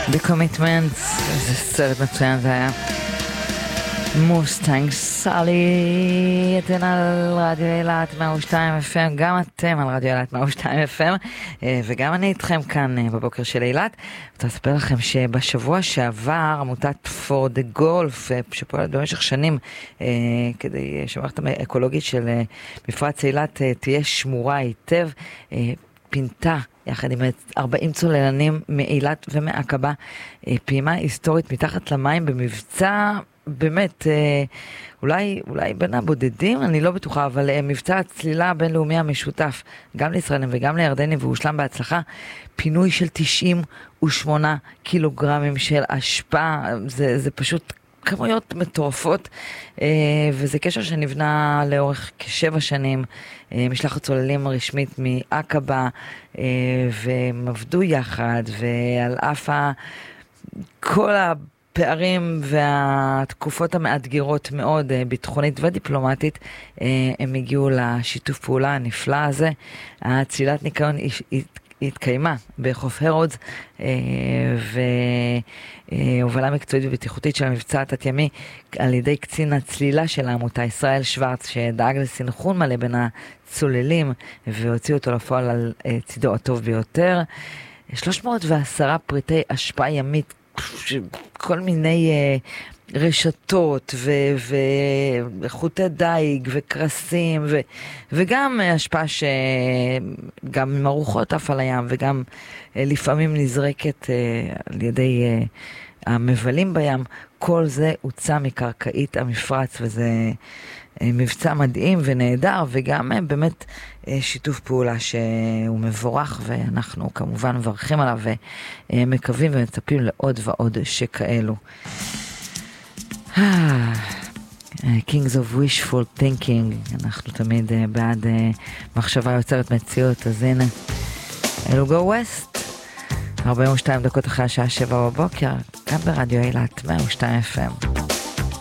The Commitments, זה סרט מצוין זה היה. מוסטנג סאלי, אתן על רדיו אילת 102 FM, גם אתם על רדיו אילת 102 FM, וגם אני איתכם כאן בבוקר של אילת. רוצה לספר לכם שבשבוע שעבר עמותת For the Golf, שפועלת במשך שנים כדי שהמערכת האקולוגית של מפרץ אילת תהיה שמורה היטב, פינתה יחד עם 40 צוללנים מאילת ומעקבה פעימה היסטורית מתחת למים במבצע באמת אולי בין הבודדים, אני לא בטוחה, אבל מבצע הצלילה הבינלאומי המשותף גם לישראלים וגם לירדנים, והושלם בהצלחה פינוי של 98 קילוגרמים של אשפה. זה פשוט כמויות מטורפות, וזה קשר שנבנה לאורך כ7 שנים, משלחת צוללים רשמית מעקבה, והם עבדו יחד, ועל אף כל הפערים והתקופות המאתגרות מאוד, ביטחונית ודיפלומטית, הם הגיעו לשיתוף פעולה הנפלא הזה. הצלילת ניקיון התקיימה בחוף הרודס, והובלה מקצועית ובטיחותית של המבצע התת-ימי על ידי קצין הצלילה של העמותה ישראל שוורץ, שדאג לסנכרון מלא בין הצוללים והוציא אותו לפועל על צידו הטוב ביותר. 310 פריטי אשפה ימית, כל מיני רשתות וחוטי דייג וקרסים וגם השפעה שגם עם ארוחות אף על הים, וגם לפעמים נזרקת על ידי המבלים בים. כל זה הוצא מקרקעית המפרץ, וזה מבצע מדהים ונהדר, וגם באמת שיתוף פעולה שהוא מבורך, ואנחנו כמובן מברכים עליו ומקווים ומצפים לעוד ועוד שכאלו. Kings of Wishful Thinking, אנחנו תמיד בעד מחשבה יוצרת מציאות, אז הנה אלו גו ווסט, 42 דקות אחרי השעה 7 בבוקר, כאן ברדיו אילת 102 FM.